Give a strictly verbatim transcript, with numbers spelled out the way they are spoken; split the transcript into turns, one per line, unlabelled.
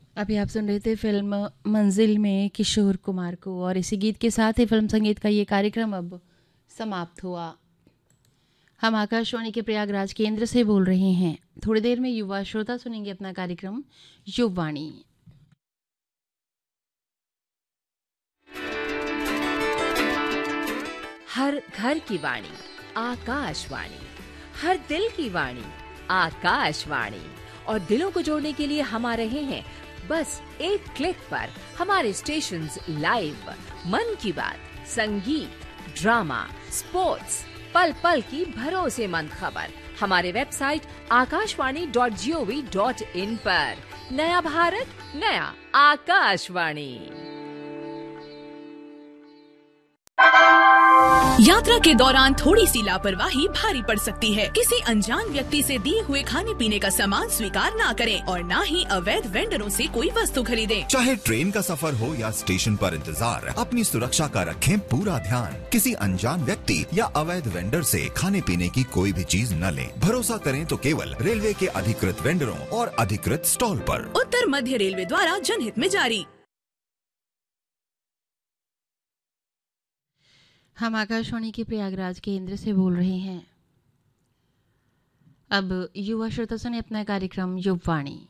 अभी आप सुन रहे थे फिल्म मंजिल में किशोर कुमार को, और इसी गीत के साथ ही फिल्म संगीत का ये कार्यक्रम अब समाप्त हुआ। हम आकाशवाणी के प्रयागराज केंद्र से बोल रहे हैं। थोड़ी देर में युवा श्रोता सुनेंगे अपना कार्यक्रम युववाणी।
हर घर की वाणी आकाशवाणी, हर दिल की वाणी आकाशवाणी। और दिलों को जोड़ने के लिए हम आ रहे हैं बस एक क्लिक पर। हमारे स्टेशंस लाइव, मन की बात, संगीत, ड्रामा, स्पोर्ट्स, पल पल की भरोसेमंद खबर हमारे website Akashvani dot G O V dot in पर। नया भारत, नया आकाशवाणी।
यात्रा के दौरान थोड़ी सी लापरवाही भारी पड़ सकती है। किसी अनजान व्यक्ति से दिए हुए खाने पीने का सामान स्वीकार ना करें और ना ही अवैध वेंडरों से कोई वस्तु खरीदें।
चाहे ट्रेन का सफर हो या स्टेशन पर इंतजार, अपनी सुरक्षा का रखें पूरा ध्यान। किसी अनजान व्यक्ति या अवैध वेंडर से खाने पीने की कोई भी चीज न लें। भरोसा करें तो केवल रेलवे के अधिकृत वेंडरों और अधिकृत स्टॉल पर।
उत्तर मध्य रेलवे द्वारा जनहित में जारी।
हम आकाशवाणी के प्रयागराज केंद्र से बोल रहे हैं। अब युवा श्रोता सुने अपना कार्यक्रम युववाणी।